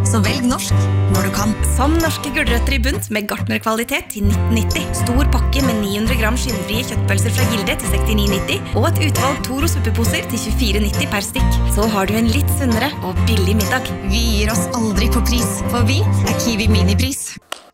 så velg norsk når du kan. Som norske gulrøtter i bunt med gartnerkvalitet til 1990. Stor pakke med 900 gram skinnfrie kjøttpølser fra Gilde til 69,90. Og et utvalg Toro suppeposer til 24,90 per stykk. Så har du en litt sunnere og billig middag. Vi gir oss aldri på pris, for vi Kiwi Minipris.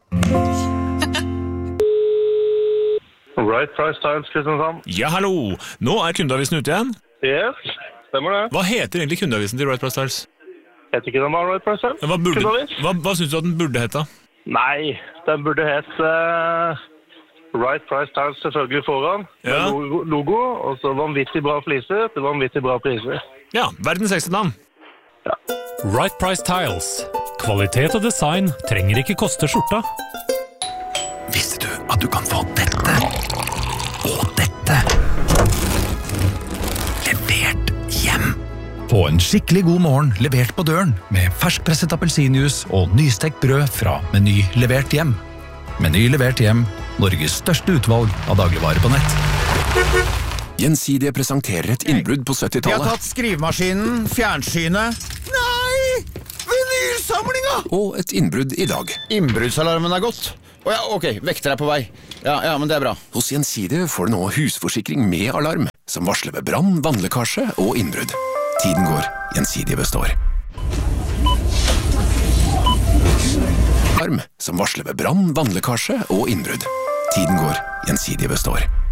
Right Price Tiles, Kristiansand. Ja, hallo! Nå kundeavisen ute igjen. Yes, stemmer det. Hva heter egentlig kundeavisen til Right Price Tiles? Heter ikke den bare Right Price Tiles? Hva synes du at den burde hete? Nei, den burde hete Right Price Tiles selvfølgelig foran. Ja. Med logo, og så vanvittig bra fliser til vanvittig bra priser. Ja, verdens sexy navn. Ja. Right Price Tiles. Kvalitet og design trenger ikke koste skjorta. Visste du at du kan få dette og dette levert hjem? Få en skikkelig god morgen levert på døren med ferskpresset appelsinjuice og nystekt brød fra Meny levert hjem. Meny levert hjem, Norges største utvalg av dagligvarer på nett. Gjensidige presenterer et innbrudd på 70-tallet. Vi har tatt skrivemaskinen, fjernsynet. Nei! Vinylsamlinga! Og et innbrudd i dag. Innbruddsalarmen er gått. Ok, vekter er på vei. Ja, men det er bra. Hos Gjensidige får du nå husforsikring med alarm, som varsler ved brann, vannlekkasje og innbrudd. Tiden går, Gjensidige består. Alarm, som varsler ved brann, vannlekkasje og innbrudd. Tiden går, Gjensidige består.